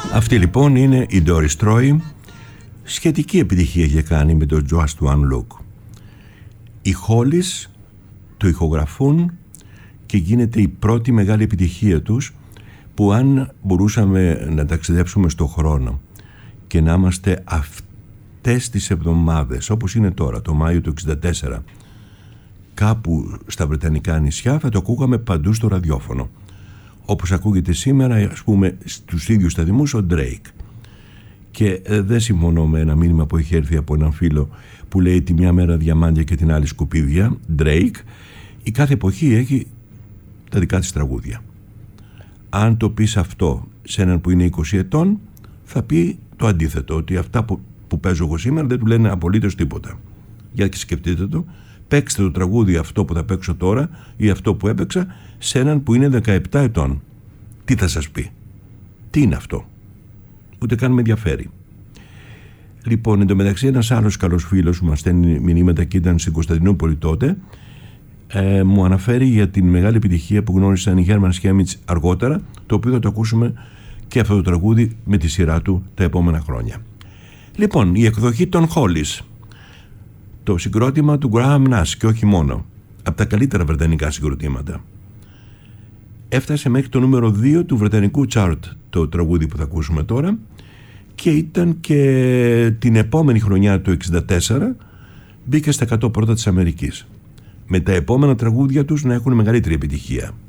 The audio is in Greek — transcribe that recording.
Αυτή λοιπόν είναι η Doris Troy. Σχετική επιτυχία είχε κάνει με το Just One Look. Οι Hollies το ηχογραφούν και γίνεται η πρώτη μεγάλη επιτυχία τους, που αν μπορούσαμε να ταξιδέψουμε στο χρόνο και να είμαστε αυτές τις εβδομάδες όπως είναι τώρα, το Μάιο του 1964, κάπου στα Βρετανικά νησιά, θα το ακούγαμε παντού στο ραδιόφωνο, όπως ακούγεται σήμερα, ας πούμε, στους ίδιους σταθμούς ο Drake. Και δεν συμφωνώ με ένα μήνυμα που έχει έρθει από έναν φίλο που λέει τη μια μέρα διαμάντια και την άλλη σκουπίδια. Drake. Η κάθε εποχή έχει τα δικά της τραγούδια. Αν το πεις αυτό σε έναν που είναι 20 ετών, θα πει το αντίθετο, ότι αυτά που παίζω εγώ σήμερα δεν του λένε απολύτως τίποτα. Για και σκεφτείτε το, παίξτε το τραγούδι αυτό που θα παίξω τώρα ή αυτό που έπαιξα σε έναν που είναι 17 ετών. Τι θα σας πει? Τι είναι αυτό? Ούτε καν με ενδιαφέρει. Λοιπόν, εντωμεταξύ ένας άλλος καλός φίλος που μας στέλνει μηνύματα και ήταν στην Κωνσταντινούπολη τότε, μου αναφέρει για την μεγάλη επιτυχία που γνώρισαν οι Herman Schemits αργότερα, το οποίο θα το ακούσουμε και αυτό το τραγούδι με τη σειρά του τα επόμενα χρόνια. Λοιπόν, η εκδοχή των Hollies, το συγκρότημα του Graham Nash και όχι μόνο, από τα καλύτερα βρετανικά συγκροτήματα, έφτασε μέχρι το νούμερο 2 του βρετανικού chart το τραγούδι που θα ακούσουμε τώρα, και ήταν και την επόμενη χρονιά του 1964 μπήκε στα 100 πρώτα της Αμερικής, με τα επόμενα τραγούδια τους να έχουν μεγαλύτερη επιτυχία.